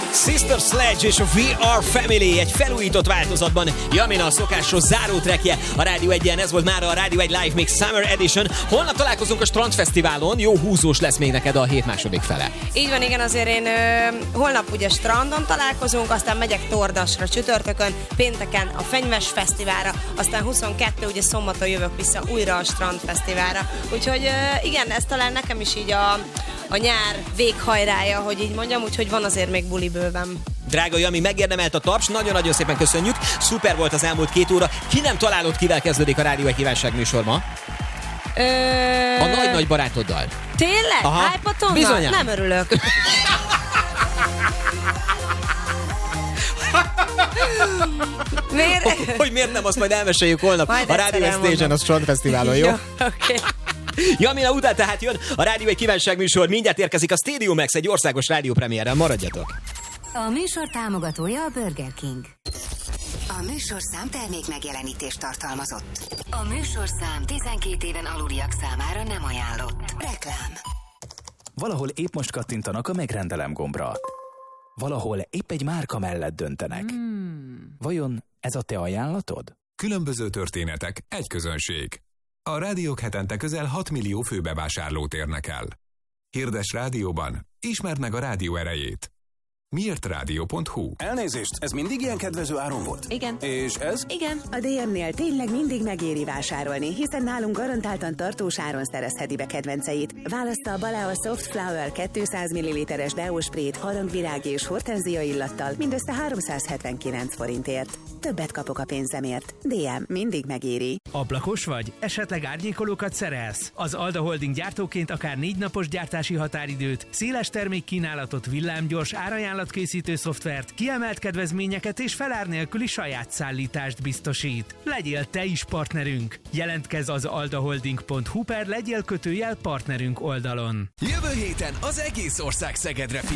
Sister Sledge és a We Are Family egy felújított változatban. Jamina a szokásos zárótrekje a Rádió 1-en. Ez volt már a Rádió 1 Live Mix Summer Edition. Holnap találkozunk a Strandfesztiválon. Jó húzós lesz még neked a hét második fele. Így van, igen, azért én holnap ugye strandon találkozunk, aztán megyek Tordasra csütörtökön, pénteken a Fenyves Fesztiválra, aztán 22 ugye szombaton jövök vissza újra a Strandfesztiválra. Úgyhogy igen, ez talán nekem is így a nyár véghajrája, hogy így mondjam, úgyhogy van azért még buli bőven. Drága Jami, megérdemelt a taps, nagyon-nagyon szépen köszönjük. Szuper volt az elmúlt 2 óra. Ki nem találod, kivel kezdődik a Rádió 1 kívánság műsor ma? A nagy-nagy barátoddal. Tényleg? iPotonnal? Bizonyán. Nem örülök. Miért? Hogy miért nem, azt majd elmeséljük holnap Majd a Rádió Stage-en, a Strandfesztiválon, jó? Oké. Jamina után tehát jön a Rádió 1 kívánság műsor, mindjárt érkezik a Stadium Max egy országos rádiópremierrel, maradjatok! A műsor támogatója a Burger King. A műsorszám termék megjelenítést tartalmazott. A műsorszám 12 éven aluliak számára nem ajánlott. Reklám. Valahol épp most kattintanak a megrendelem gombra. Valahol épp egy márka mellett döntenek. Vajon ez a te ajánlatod? Különböző történetek, egy közönség. A rádiók hetente közel 6 millió főbevásárlót érnek el. Hirdess rádióban, ismerd meg a rádió erejét. Miért rádió.hu? Elnézést, ez mindig ilyen kedvező áron volt? Igen. És ez? Igen. A DM-nél tényleg mindig megéri vásárolni, hiszen nálunk garantáltan tartós áron szerezheti be kedvenceit. Válassza Balea a Soft Flower 200 ml-es deósprét harangvirág és hortenzia illattal mindössze 379 forintért. Többet kapok a pénzemért. DM mindig megéri. Ablakos vagy? Esetleg árnyékolókat szerelsz? Az Alda Holding gyártóként akár 4 napos gyártási határidőt, széles termékkínálatot, villámgyors árajánlatkészítő szoftvert, kiemelt kedvezményeket és felár nélküli saját szállítást biztosít. Legyél te is partnerünk! Jelentkezz az aldaholding.hu/legyél-partnerünk oldalon. Jövő héten az egész ország Szegedre figyel.